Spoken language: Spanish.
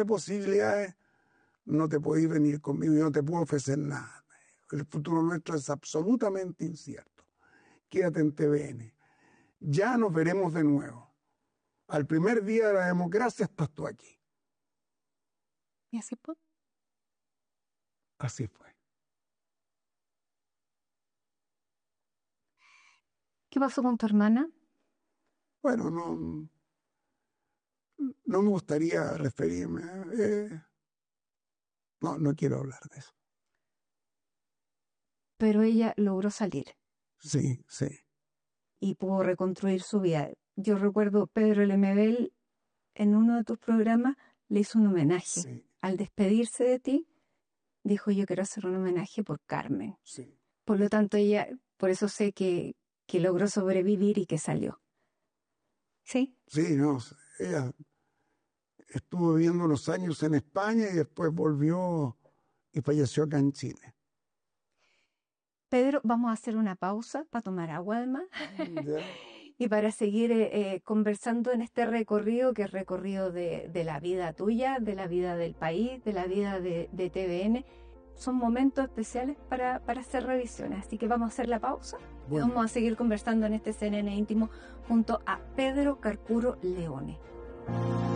de posibilidades, no te podéis venir conmigo, yo no te puedo ofrecer nada. El futuro nuestro es absolutamente incierto. Quédate en TVN. Ya nos veremos de nuevo. Al primer día de la democracia estás tú aquí. ¿Y así fue? Así fue. ¿Qué pasó con tu hermana? Bueno, no me gustaría referirme. No quiero hablar de eso. Pero ella logró salir Sí, sí. y pudo reconstruir su vida. Yo recuerdo Pedro Lemebel en uno de tus programas le hizo un homenaje. Sí, Al despedirse de ti, dijo: yo quiero hacer un homenaje por Carmen. sí. Por lo tanto, ella, por eso sé que logró sobrevivir y que salió. ¿Sí? Sí, no, ella estuvo viviendo unos años en España y después volvió y falleció acá en Chile. Pedro, vamos a hacer una pausa para tomar agua además Ya. y para seguir conversando en este recorrido, que es recorrido de la vida tuya, de la vida del país, de la vida de TVN. Son momentos especiales para hacer revisiones, así que vamos a hacer la pausa y Bueno. vamos a seguir conversando en este CNN íntimo junto a Pedro Carpuro Leone.